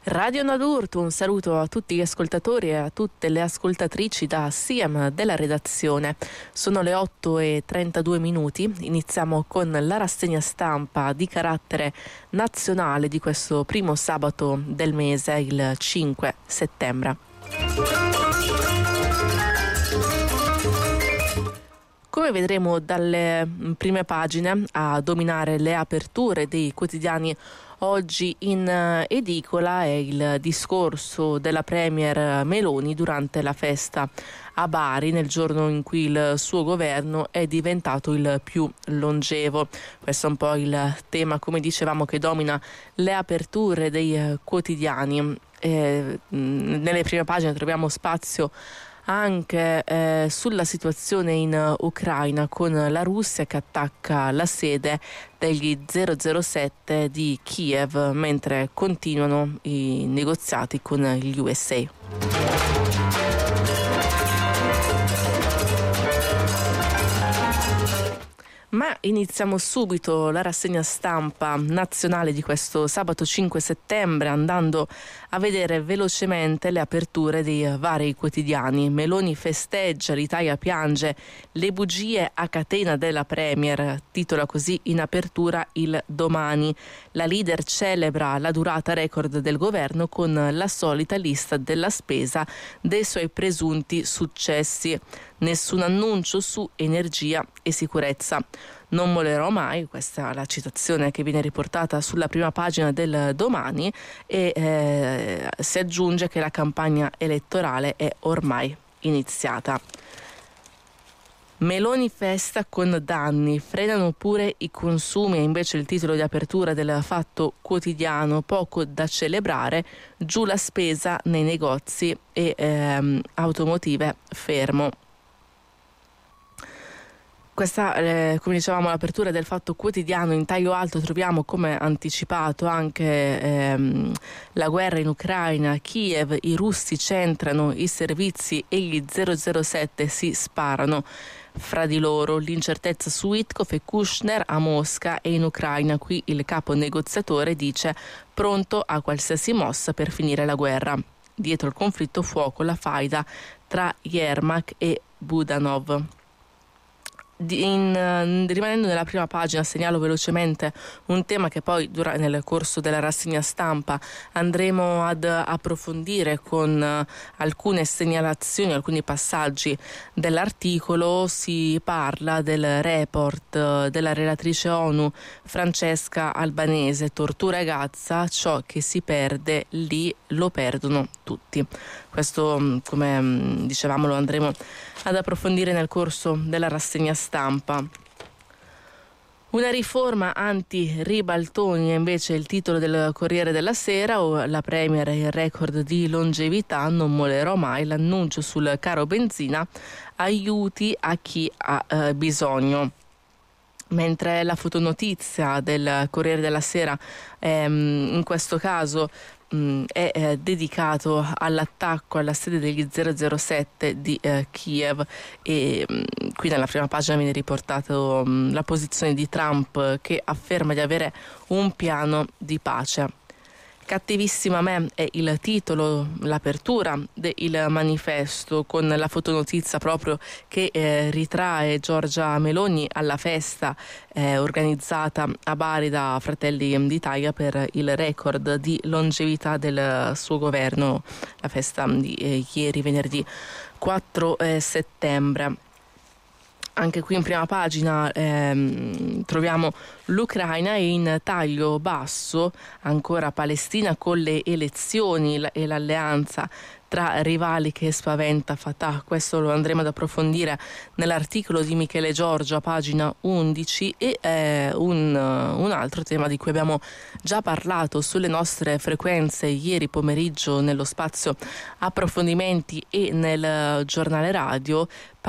Radio Nadurto, un saluto a tutti gli ascoltatori e a tutte le ascoltatrici da SIAM della redazione. Sono le 8:32, iniziamo con la rassegna stampa di carattere nazionale di questo primo sabato del mese, il 5 settembre. Come vedremo dalle prime pagine, a dominare le aperture dei quotidiani oggi in edicola è il discorso della Premier Meloni durante la festa a Bari, nel giorno in cui il suo governo è diventato il più longevo. Questo è un po' il tema, come dicevamo, che domina le aperture dei quotidiani. Nelle prime pagine troviamo spazio anche sulla situazione in Ucraina, con la Russia che attacca la sede degli 007 di Kiev mentre continuano i negoziati con gli USA. Ma iniziamo subito la rassegna stampa nazionale di questo sabato 5 settembre andando a vedere velocemente le aperture dei vari quotidiani. Meloni festeggia, l'Italia piange, le bugie a catena della Premier, titola così in apertura il Domani. La leader celebra la durata record del governo con la solita lista della spesa dei suoi presunti successi. Nessun annuncio su energia e sicurezza. Non mollerò mai, questa è la citazione che viene riportata sulla prima pagina del Domani, e si aggiunge che la campagna elettorale è ormai iniziata. Meloni festa con danni, frenano pure i consumi, è invece il titolo di apertura del Fatto Quotidiano. Poco da celebrare, giù la spesa nei negozi e automotive fermo. Questa, come dicevamo, l'apertura del Fatto Quotidiano. In taglio alto troviamo, come anticipato, anche la guerra in Ucraina, Kiev, i russi centrano i servizi e gli 007 si sparano fra di loro. L'incertezza su Witkoff e Kushner a Mosca e in Ucraina. Qui il capo negoziatore dice pronto a qualsiasi mossa per finire la guerra. Dietro il conflitto fuoco la tra Yermak e Budanov. Rimanendo nella prima pagina, segnalo velocemente un tema che poi nel corso della rassegna stampa andremo ad approfondire con alcune segnalazioni, alcuni passaggi dell'articolo. Si parla del report della relatrice ONU Francesca Albanese, tortura a Gaza, ciò che si perde lì lo perdono tutti. Questo, come dicevamo, lo andremo ad approfondire nel corso della rassegna stampa. Una riforma anti-ribaltoni è invece il titolo del Corriere della Sera. O la Premier e il record di longevità, non mollerò mai, l'annuncio sul caro benzina, aiuti a chi ha bisogno. Mentre la fotonotizia del Corriere della Sera in questo caso è dedicato all'attacco alla sede degli 007 di Kiev, e qui nella prima pagina viene riportato la posizione di Trump, che afferma di avere un piano di pace. Cattivissima me è il titolo, l'apertura del Manifesto, con la fotonotizia proprio che ritrae Giorgia Meloni alla festa organizzata a Bari da Fratelli d'Italia per il record di longevità del suo governo, la festa di ieri, venerdì 4 settembre. Anche qui in prima pagina troviamo l'Ucraina, e in taglio basso ancora Palestina con le elezioni e l'alleanza tra rivali che spaventa Fatah. Questo lo andremo ad approfondire nell'articolo di Michele Giorgio a pagina 11, e un altro tema di cui abbiamo già parlato sulle nostre frequenze ieri pomeriggio nello spazio approfondimenti e nel giornale radio.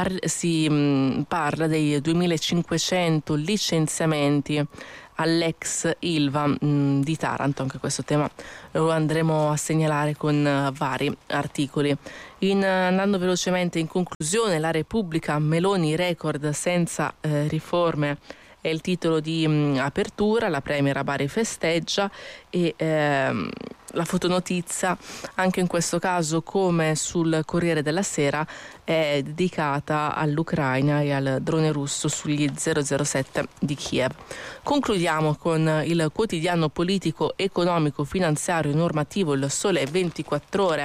Si parla dei 2500 licenziamenti all'ex Ilva di Taranto. Anche questo tema lo andremo a segnalare con vari articoli. Andando velocemente in conclusione, la Repubblica, Meloni record senza riforme è il titolo di apertura. La Premier a Bari festeggia e la fotonotizia, anche in questo caso come sul Corriere della Sera, è dedicata all'Ucraina e al drone russo sugli 007 di Kiev. Concludiamo con il quotidiano politico, economico, finanziario e normativo Il Sole 24 Ore.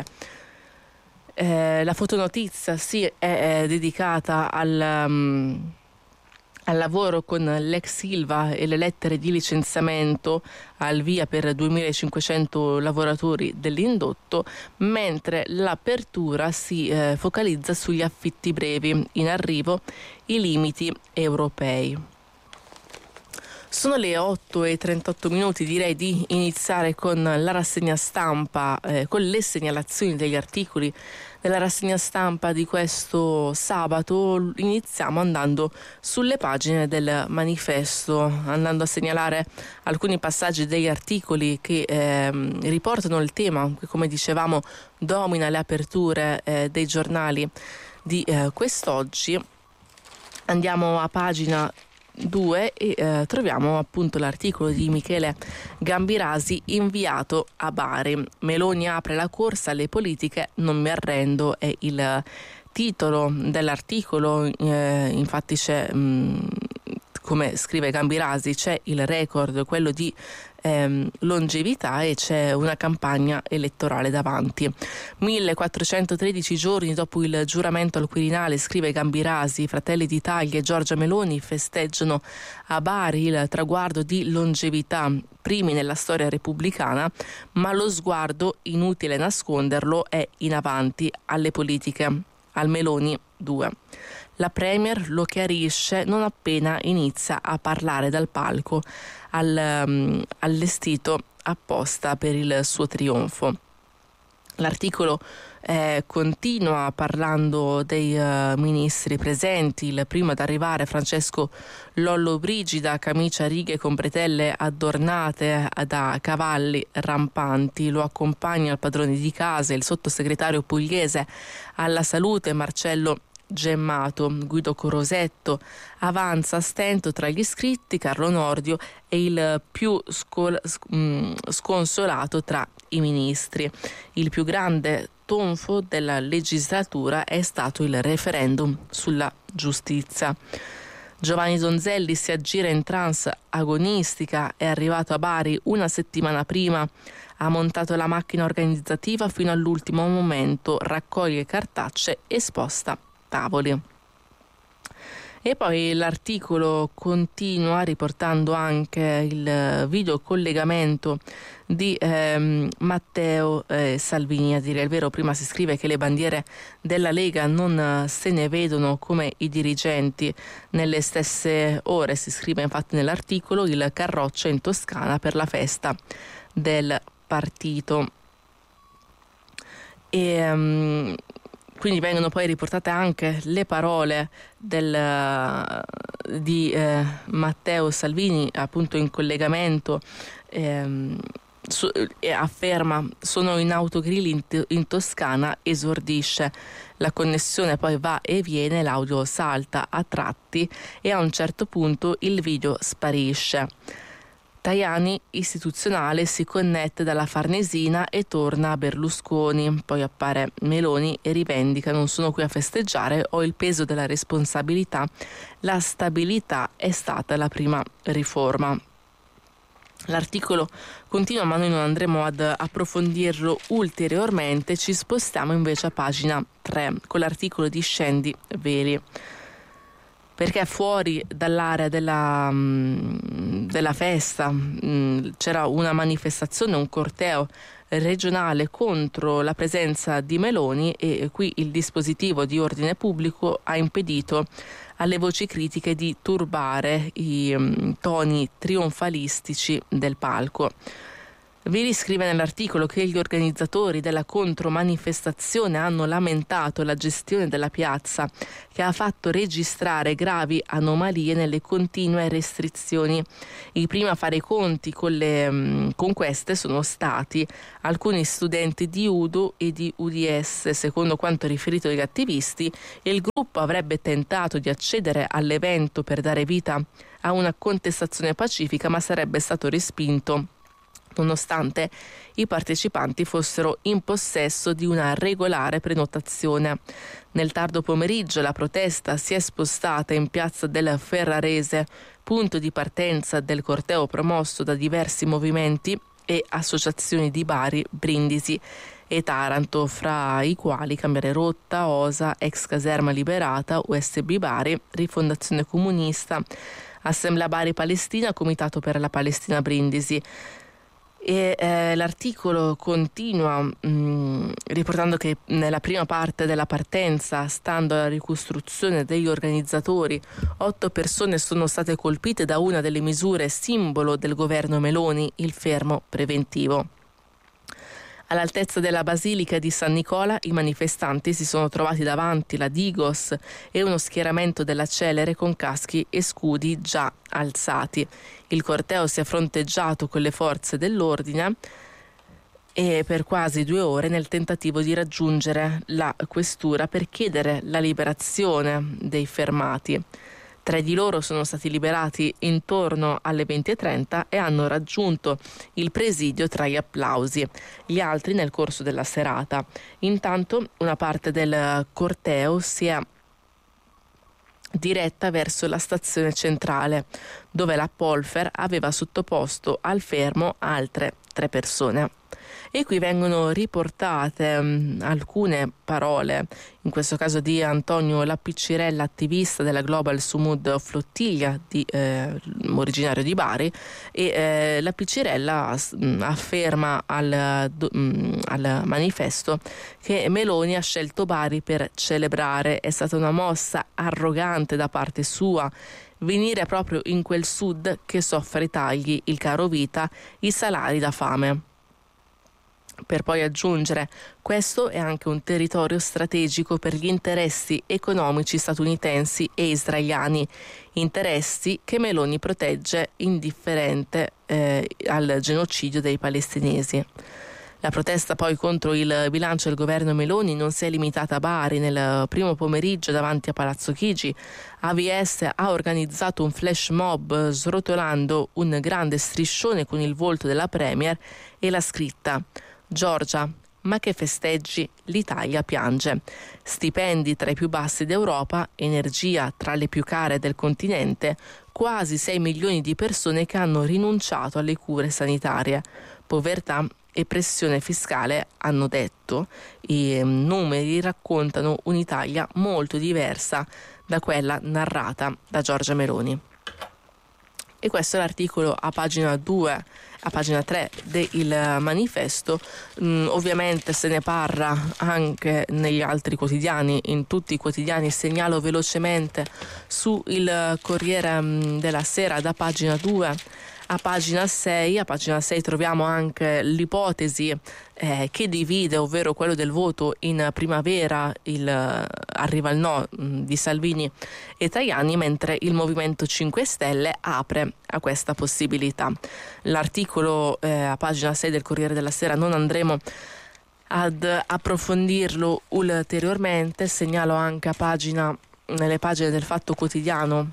La fotonotizia è dedicata al lavoro con l'ex Ilva e le lettere di licenziamento al via per 2.500 lavoratori dell'indotto, mentre l'apertura si focalizza sugli affitti brevi, in arrivo i limiti europei. Sono le 8:38, direi di iniziare con la rassegna stampa, con le segnalazioni degli articoli della rassegna stampa di questo sabato. Iniziamo andando sulle pagine del Manifesto, andando a segnalare alcuni passaggi degli articoli che riportano il tema che, come dicevamo, domina le aperture dei giornali di quest'oggi. Andiamo a pagina 2 e troviamo appunto l'articolo di Michele Gambirasi, inviato a Bari. Meloni apre la corsa alle politiche, non mi arrendo, è il titolo dell'articolo. Infatti c'è, come scrive Gambirasi, c'è il record, quello di longevità, e c'è una campagna elettorale davanti. 1413 giorni dopo il giuramento al Quirinale, scrive Gambirasi, Fratelli d'Italia e Giorgia Meloni festeggiano a Bari il traguardo di longevità, primi nella storia repubblicana, ma lo sguardo, inutile nasconderlo, è in avanti alle politiche, al Meloni 2. La Premier lo chiarisce non appena inizia a parlare dal palco allestito apposta per il suo trionfo. L'articolo continua parlando dei ministri presenti. Il primo ad arrivare, Francesco Lollobrigida, camicia a righe con bretelle adornate da cavalli rampanti. Lo accompagna il padrone di casa, il sottosegretario pugliese alla salute Marcello Gemmato. Guido Corosetto avanza a stento tra gli iscritti. Carlo Nordio è il più sconsolato tra i ministri. Il più grande tonfo della legislatura è stato il referendum sulla giustizia. Giovanni Donzelli si aggira in trance agonistica, è arrivato a Bari una settimana prima, ha montato la macchina organizzativa fino all'ultimo momento, raccoglie cartacce e sposta tavoli. E poi l'articolo continua riportando anche il video collegamento di Matteo Salvini. A dire il vero, prima si scrive che le bandiere della Lega non se ne vedono come i dirigenti. Nelle stesse ore, si scrive infatti nell'articolo, il Carroccio in Toscana per la festa del partito. E quindi vengono poi riportate anche le parole di Matteo Salvini, appunto in collegamento, e afferma: sono in autogrill in Toscana, esordisce. La connessione poi va e viene, l'audio salta a tratti e a un certo punto il video sparisce. Tajani, istituzionale, si connette dalla Farnesina e torna a Berlusconi. Poi appare Meloni e rivendica: non sono qui a festeggiare, ho il peso della responsabilità, la stabilità è stata la prima riforma. L'articolo continua, ma noi non andremo ad approfondirlo ulteriormente. Ci spostiamo invece a pagina 3 con l'articolo di Scendi Veli, perché fuori dall'area della festa c'era una manifestazione, un corteo regionale contro la presenza di Meloni, e qui il dispositivo di ordine pubblico ha impedito alle voci critiche di turbare i toni trionfalistici del palco. Vili scrive nell'articolo che gli organizzatori della contromanifestazione hanno lamentato la gestione della piazza, che ha fatto registrare gravi anomalie nelle continue restrizioni. I primi a fare i conti con queste sono stati alcuni studenti di UDU e di UDS. Secondo quanto riferito dagli attivisti, il gruppo avrebbe tentato di accedere all'evento per dare vita a una contestazione pacifica, ma sarebbe stato respinto nonostante i partecipanti fossero in possesso di una regolare prenotazione. Nel tardo pomeriggio la protesta si è spostata in piazza del Ferrarese, punto di partenza del corteo promosso da diversi movimenti e associazioni di Bari, Brindisi e Taranto, fra i quali Cambiare Rotta, OSA, Ex Caserma Liberata, USB Bari, Rifondazione Comunista, Assemblea Bari Palestina, Comitato per la Palestina Brindisi. E l'articolo continua riportando che nella prima parte della partenza, stando alla ricostruzione degli organizzatori, 8 persone sono state colpite da una delle misure simbolo del governo Meloni, il fermo preventivo. All'altezza della Basilica di San Nicola i manifestanti si sono trovati davanti la Digos e uno schieramento della Celere con caschi e scudi già alzati. Il corteo si è fronteggiato con le forze dell'ordine e per quasi 2 ore nel tentativo di raggiungere la questura per chiedere la liberazione dei fermati. 3 di loro sono stati liberati intorno alle 20:30 e hanno raggiunto il presidio tra gli applausi, gli altri nel corso della serata. Intanto una parte del corteo si è diretta verso la stazione centrale, dove la Polfer aveva sottoposto al fermo altre 3 persone. E qui vengono riportate alcune parole, in questo caso di Antonio Lapiccirella, attivista della Global Sumud Flottiglia, originario di Bari, e Lapiccirella afferma al manifesto che Meloni ha scelto Bari per celebrare, è stata una mossa arrogante da parte sua venire proprio in quel sud che soffre i tagli, il caro vita, i salari da fame. Per poi aggiungere: questo è anche un territorio strategico per gli interessi economici statunitensi e israeliani, interessi che Meloni protegge indifferente al genocidio dei palestinesi. La protesta poi contro il bilancio del governo Meloni non si è limitata a Bari. Nel primo pomeriggio davanti a Palazzo Chigi AVS ha organizzato un flash mob srotolando un grande striscione con il volto della Premier e la scritta: Giorgia, ma che festeggi, l'Italia piange. Stipendi tra i più bassi d'Europa, energia tra le più care del continente, quasi 6 milioni di persone che hanno rinunciato alle cure sanitarie. Povertà e pressione fiscale, hanno detto. I numeri raccontano un'Italia molto diversa da quella narrata da Giorgia Meloni. E questo è l'articolo a pagina 3 del manifesto. Ovviamente se ne parla anche negli altri quotidiani, in tutti i quotidiani. Segnalo velocemente su il Corriere della Sera da pagina 2 a pagina 6. A pagina 6 troviamo anche l'ipotesi che divide, ovvero quello del voto in primavera, arriva il no di Salvini e Tajani, mentre il Movimento 5 Stelle apre a questa possibilità. L'articolo a pagina 6 del Corriere della Sera non andremo ad approfondirlo ulteriormente. Segnalo anche nelle pagine del Fatto Quotidiano,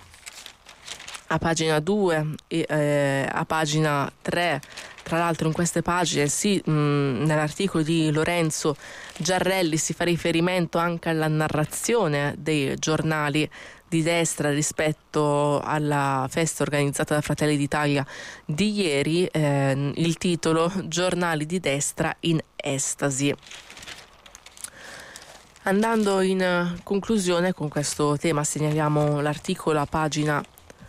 a pagina 2 e a pagina 3, tra l'altro in queste pagine nell'articolo di Lorenzo Giarrelli si fa riferimento anche alla narrazione dei giornali di destra rispetto alla festa organizzata da Fratelli d'Italia di ieri, il titolo: Giornali di destra in estasi. Andando in conclusione con questo tema, segnaliamo l'articolo a pagina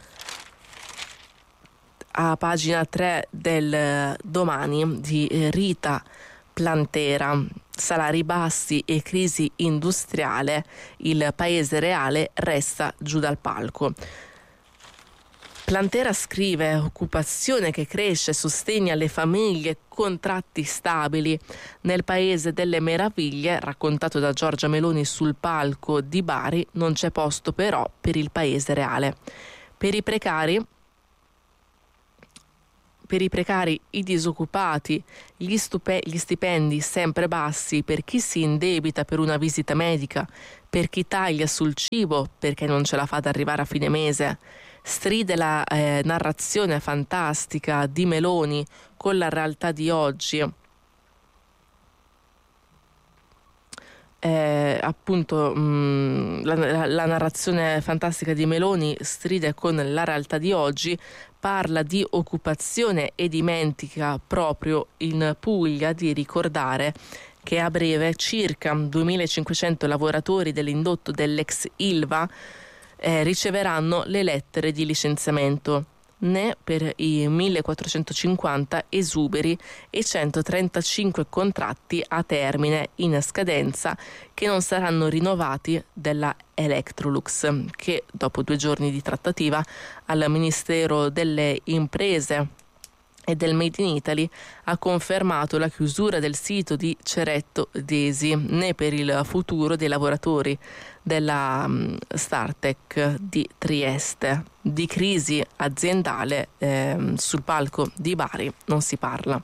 3 del Domani di Rita Plantera. Salari bassi e crisi industriale, il paese reale resta giù dal palco. Plantera scrive: occupazione che cresce, sostegno alle famiglie, contratti stabili. Nel paese delle meraviglie, raccontato da Giorgia Meloni sul palco di Bari, non c'è posto però per il paese reale. Per i precari, i disoccupati, gli stipendi sempre bassi, per chi si indebita per una visita medica, per chi taglia sul cibo perché non ce la fa ad arrivare a fine mese. Stride la narrazione fantastica di Meloni con la realtà di oggi. La narrazione fantastica di Meloni stride con la realtà di oggi, parla di occupazione e dimentica proprio in Puglia di ricordare che a breve circa 2500 lavoratori dell'indotto dell'ex Ilva riceveranno le lettere di licenziamento, né per i 1450 esuberi e 135 contratti a termine in scadenza che non saranno rinnovati della Electrolux, che dopo 2 giorni di trattativa al Ministero delle Imprese e del Made in Italy ha confermato la chiusura del sito di Ceretto Desi, né per il futuro dei lavoratori della Startec di Trieste. Di crisi aziendale sul palco di Bari non si parla.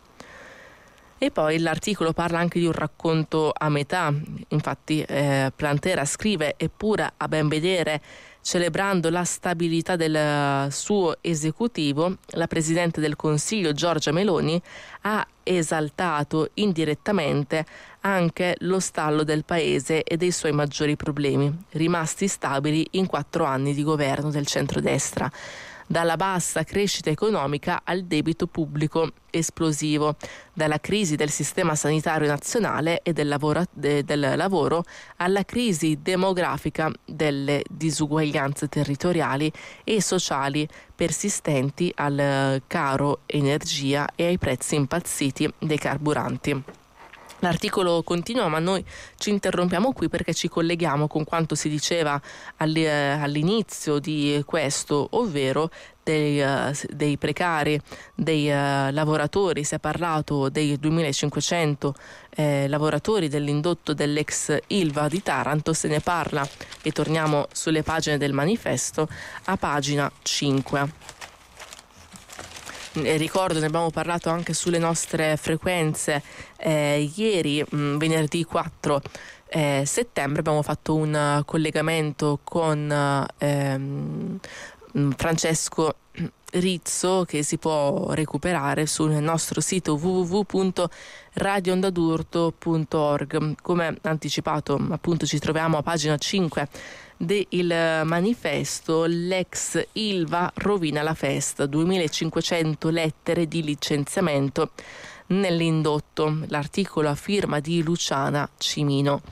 E poi l'articolo parla anche di un racconto a metà. Infatti Plantera scrive: eppure a ben vedere, celebrando la stabilità del suo esecutivo, la Presidente del Consiglio Giorgia Meloni ha esaltato indirettamente anche lo stallo del Paese e dei suoi maggiori problemi, rimasti stabili in 4 anni di governo del centrodestra. Dalla bassa crescita economica al debito pubblico esplosivo, dalla crisi del sistema sanitario nazionale e del lavoro alla crisi demografica, delle disuguaglianze territoriali e sociali persistenti, al caro energia e ai prezzi impazziti dei carburanti. L'articolo continua, ma noi ci interrompiamo qui perché ci colleghiamo con quanto si diceva all'inizio di questo, ovvero dei precari, dei lavoratori. Si è parlato dei 2500 lavoratori dell'indotto dell'ex Ilva di Taranto, se ne parla e torniamo sulle pagine del manifesto a pagina 5. Ricordo, ne abbiamo parlato anche sulle nostre frequenze ieri, venerdì 4 settembre, abbiamo fatto un collegamento con Francesco Rizzo, che si può recuperare sul nostro sito www.radioondadurto.org. Come anticipato, appunto, ci troviamo a pagina 5 del manifesto. L'ex Ilva rovina la festa, 2500 lettere di licenziamento nell'indotto. L'articolo a firma di Luciana Cimino.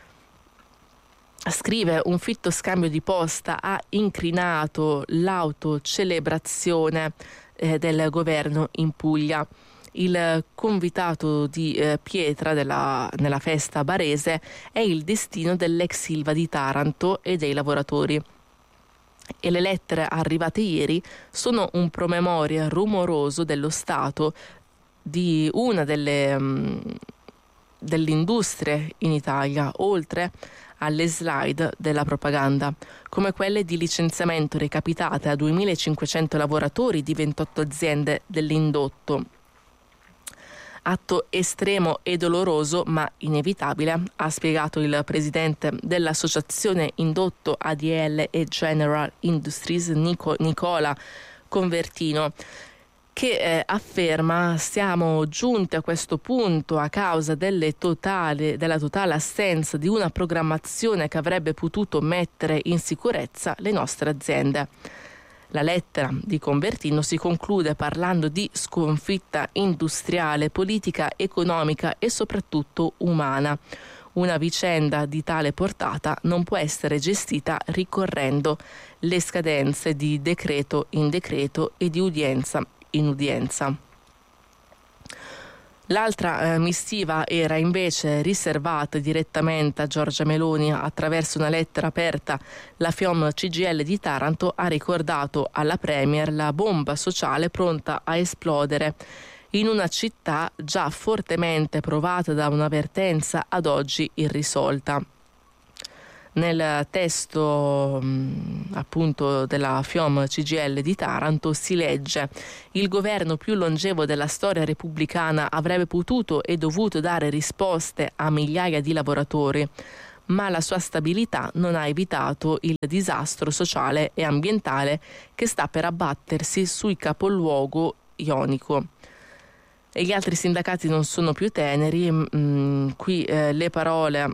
Scrive: un fitto scambio di posta ha incrinato l'autocelebrazione del governo in Puglia. Il convitato di pietra nella festa barese è il destino dell'ex Ilva di Taranto e dei lavoratori. E le lettere arrivate ieri sono un promemoria rumoroso dello stato di una delle industrie in Italia, oltre alle slide della propaganda, come quelle di licenziamento recapitate a 2500 lavoratori di 28 aziende dell'indotto. Atto estremo e doloroso, ma inevitabile, ha spiegato il presidente dell'associazione Indotto ADL e General Industries, Nicola Convertino, che afferma: siamo giunti a questo punto a causa della totale assenza di una programmazione che avrebbe potuto mettere in sicurezza le nostre aziende. La lettera di Convertino si conclude parlando di sconfitta industriale, politica, economica e soprattutto umana. Una vicenda di tale portata non può essere gestita ricorrendo le scadenze di decreto in decreto e di udienza in udienza. L'altra missiva era invece riservata direttamente a Giorgia Meloni. Attraverso una lettera aperta, la FIOM CGIL di Taranto ha ricordato alla Premier la bomba sociale pronta a esplodere in una città già fortemente provata da una vertenza ad oggi irrisolta. Nel testo appunto della FIOM CGIL di Taranto si legge: il governo più longevo della storia repubblicana avrebbe potuto e dovuto dare risposte a migliaia di lavoratori, ma la sua stabilità non ha evitato il disastro sociale e ambientale che sta per abbattersi sul capoluogo ionico. E gli altri sindacati non sono più teneri. Qui le parole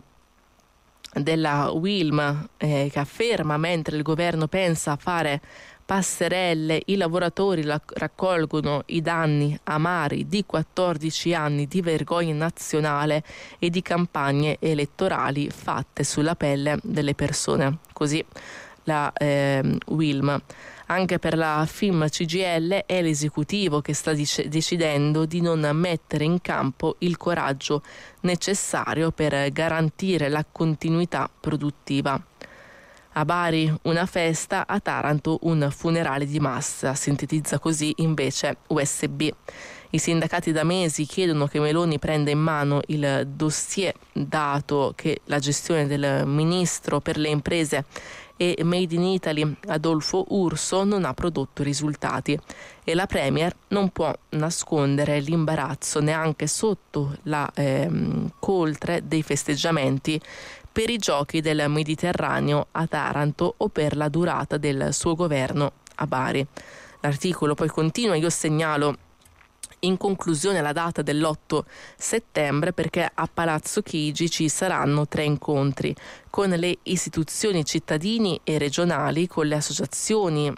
della UILM che afferma: mentre il governo pensa a fare passerelle, i lavoratori raccolgono i danni amari di 14 anni di vergogna nazionale e di campagne elettorali fatte sulla pelle delle persone. Così la UILM. Anche per la FIM CGIL è l'esecutivo che sta decidendo di non mettere in campo il coraggio necessario per garantire la continuità produttiva. A Bari una festa, a Taranto un funerale di massa, sintetizza così invece USB. I sindacati da mesi chiedono che Meloni prenda in mano il dossier, dato che la gestione del ministro per le imprese e Made in Italy Adolfo Urso non ha prodotto risultati e la Premier non può nascondere l'imbarazzo neanche sotto la coltre dei festeggiamenti per i giochi del Mediterraneo a Taranto o per la durata del suo governo a Bari. L'articolo poi continua: io segnalo in conclusione la data dell'8 settembre perché a Palazzo Chigi ci saranno 3 incontri con le istituzioni cittadini e regionali, con le associazioni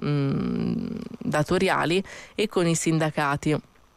datoriali e con i sindacati.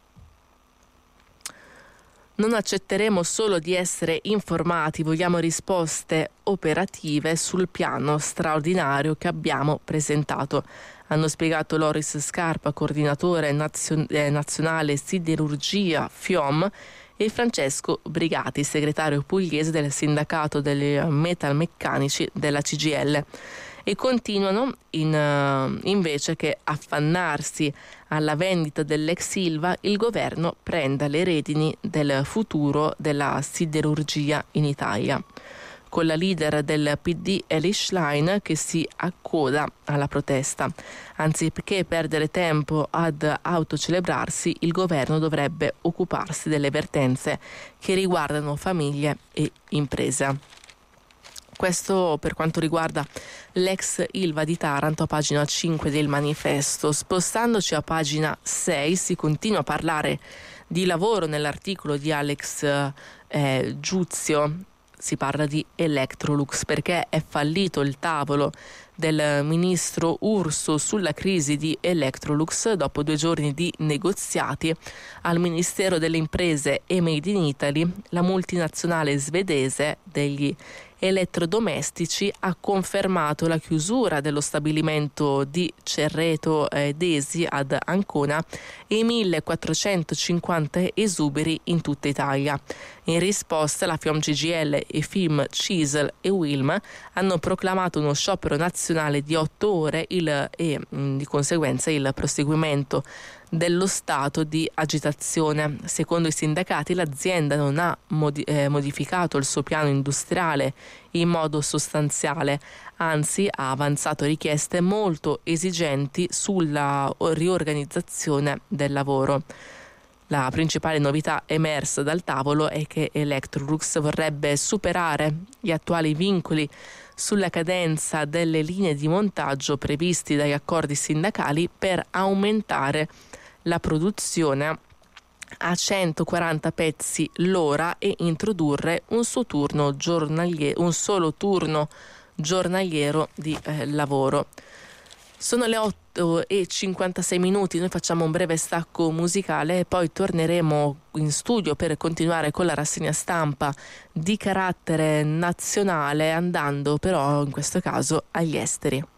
Non accetteremo solo di essere informati, vogliamo risposte operative sul piano straordinario che abbiamo presentato. Hanno spiegato Loris Scarpa, coordinatore nazionale siderurgia FIOM, e Francesco Brigati, segretario pugliese del sindacato dei metalmeccanici della CGIL. E continuano invece che affannarsi alla vendita dell'ex Ilva, il governo prenda le redini del futuro della siderurgia in Italia, con la leader del PD Elish Schlein che si accoda alla protesta. Anziché perdere tempo ad autocelebrarsi, il governo dovrebbe occuparsi delle vertenze che riguardano famiglie e imprese. Questo per quanto riguarda l'ex Ilva di Taranto, a pagina 5 del manifesto. Spostandoci a pagina 6 si continua a parlare di lavoro nell'articolo di Alex Giuzio. Si parla di Electrolux perché è fallito il tavolo del ministro Urso sulla crisi di Electrolux. Dopo 2 giorni di negoziati al Ministero delle Imprese e Made in Italy, la multinazionale svedese degli elettrodomestici ha confermato la chiusura dello stabilimento di Cerreto Desi ad Ancona e 1450 esuberi in tutta Italia. In risposta, la FIOM CGIL e FIM CISL e UILM hanno proclamato uno sciopero nazionale di 8 ore e di conseguenza il proseguimento dello stato di agitazione. Secondo i sindacati, l'azienda non ha modificato il suo piano industriale in modo sostanziale, anzi ha avanzato richieste molto esigenti sulla riorganizzazione del lavoro. La principale novità emersa dal tavolo è che Electrolux vorrebbe superare gli attuali vincoli sulla cadenza delle linee di montaggio previsti dagli accordi sindacali per aumentare la produzione a 140 pezzi l'ora e introdurre un solo turno giornaliero di lavoro. Sono le 8:56 minuti, noi facciamo un breve stacco musicale e poi torneremo in studio per continuare con la rassegna stampa di carattere nazionale, andando però in questo caso agli esteri.